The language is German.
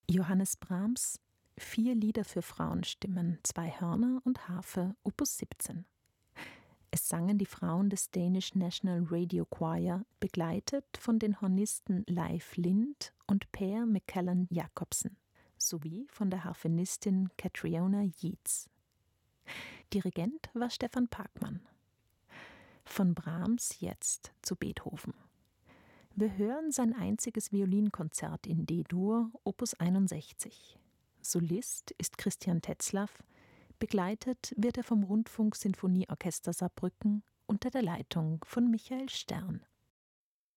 Johannes Brahms, 4 Lieder für Frauenstimmen, 2 Hörner und Harfe, Opus 17. Es sangen die Frauen des Danish National Radio Choir, begleitet von den Hornisten Leif Lind und Per McCallan Jacobsen, sowie von der Harfenistin Catriona Yeats. Dirigent war Stefan Parkmann. Von Brahms jetzt zu Beethoven. Wir hören sein einziges Violinkonzert in D-Dur, Opus 61. Solist ist Christian Tetzlaff, begleitet wird er vom Rundfunk-Sinfonieorchester Saarbrücken unter der Leitung von Michael Stern.